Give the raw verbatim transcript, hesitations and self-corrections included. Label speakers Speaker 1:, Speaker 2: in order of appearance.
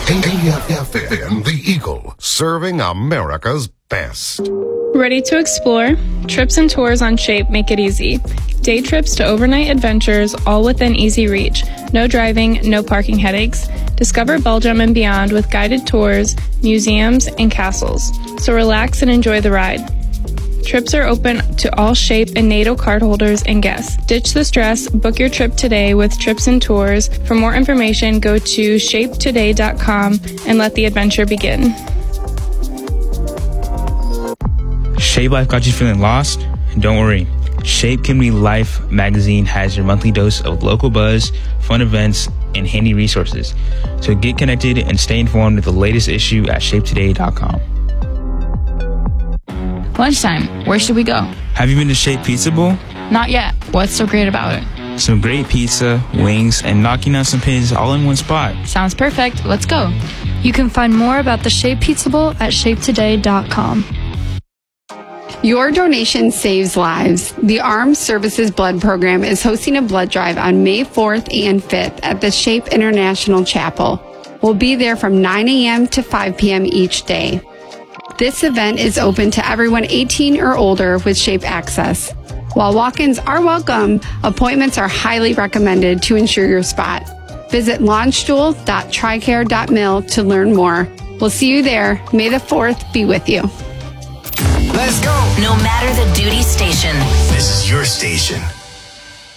Speaker 1: A F M, The Eagle, serving America's best.
Speaker 2: Ready to explore? Trips and tours on Shape make it easy. Day trips to overnight adventures, all within easy reach. No driving, no parking headaches. Discover Belgium and beyond with guided tours, museums, and castles. So relax and enjoy the ride. Trips are open to all Shape and NATO cardholders and guests. Ditch the stress. Book your trip today with Trips and Tours. For more information, go to shape today dot com and let the adventure begin.
Speaker 3: Shape Life got you feeling lost? Don't worry. Shape Community Life magazine has your monthly dose of local buzz, fun events, and handy resources. So get connected and stay informed with the latest issue at shape today dot com.
Speaker 4: Lunchtime, where should we go?
Speaker 3: Have you been to Shape Pizza Bowl?
Speaker 4: Not yet. What's so great about it?
Speaker 3: Some great pizza, wings, and knocking out some pins all in one spot.
Speaker 4: Sounds perfect. Let's go.
Speaker 5: You can find more about the Shape Pizza Bowl at shape today dot com.
Speaker 6: Your donation saves lives. The Armed Services Blood Program is hosting a blood drive on May fourth and fifth at the Shape International Chapel. We'll be there from nine a.m. to five p.m. each day. This event is open to everyone eighteen or older with Shape Access. While walk-ins are welcome, appointments are highly recommended to ensure your spot. Visit launchstool dot tricare dot mil to learn more. We'll see you there. May the fourth be with you.
Speaker 7: Let's go.
Speaker 8: No matter the duty station.
Speaker 7: This is your station.